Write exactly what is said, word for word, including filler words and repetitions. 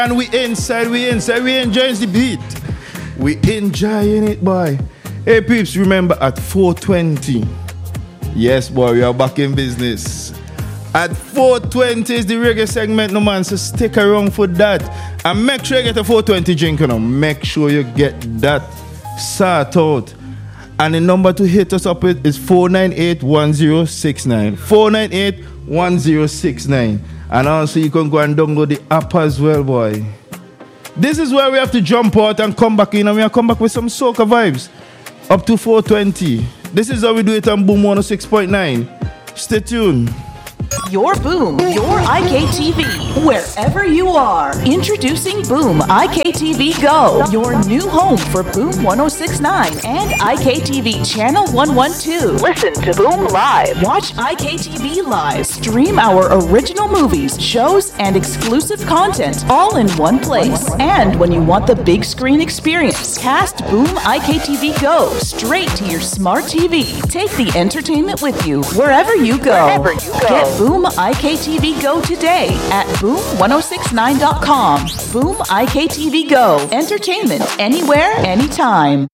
And we inside, we inside, we enjoying the beat. We enjoying it, boy. Hey, peeps, remember at four twenty. Yes, boy, we are back in business. At four twenty is the reggae segment, no man, so stick around for that. And make sure you get a four twenty drink, you know. Make sure you get that sort out. And the number to hit us up with is four nine eight, one zero six nine. four nine eight, one zero six nine. And also you can go and download the app as well, boy. This is where we have to jump out and come back in, and we have come back with some soca vibes. Up to four twenty. This is how we do it on Boom one oh six point nine. Stay tuned. Your Boom, your I K T V, wherever you are. Introducing Boom I K T V Go, your new home for Boom one oh six point nine and I K T V Channel one twelve. Listen to Boom live. Watch I K T V live. Stream our original movies, shows, and exclusive content all in one place. And when you want the big screen experience, cast Boom I K T V Go straight to your smart T V. Take the entertainment with you wherever you go. Wherever you go. Get Boom I K T V Go today at boom ten sixty-nine dot com. Boom I K T V Go. Entertainment anywhere, anytime.